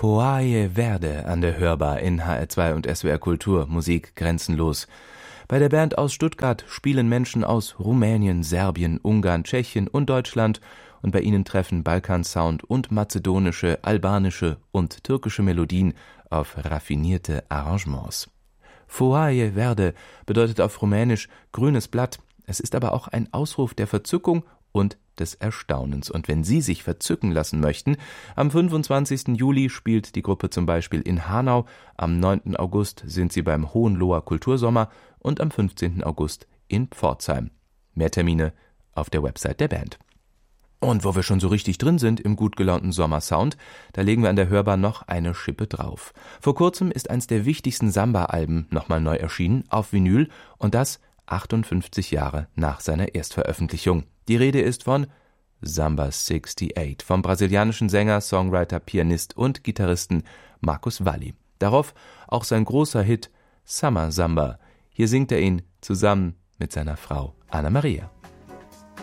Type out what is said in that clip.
Foaie Verde an der Hörbar in HR2 und SWR Kultur, Musik grenzenlos. Bei der Band aus Stuttgart spielen Menschen aus Rumänien, Serbien, Ungarn, Tschechien und Deutschland und bei ihnen treffen Balkansound und mazedonische, albanische und türkische Melodien auf raffinierte Arrangements. Foaie Verde bedeutet auf Rumänisch grünes Blatt, es ist aber auch ein Ausruf der Verzückung und des Erstaunens. Und wenn Sie sich verzücken lassen möchten, am 25. Juli spielt die Gruppe zum Beispiel in Hanau, am 9. August sind sie beim Hohenloher Kultursommer und am 15. August in Pforzheim. Mehr Termine auf der Website der Band. Und wo wir schon so richtig drin sind im gut gelaunten Sommersound, da legen wir an der Hörbar noch eine Schippe drauf. Vor kurzem ist eins der wichtigsten Samba-Alben nochmal neu erschienen, auf Vinyl, und das 58 Jahre nach seiner Erstveröffentlichung. Die Rede ist von Samba 68 vom brasilianischen Sänger, Songwriter, Pianist und Gitarristen Marcos Valle. Darauf auch sein großer Hit Summer Samba. Hier singt er ihn zusammen mit seiner Frau Ana Maria.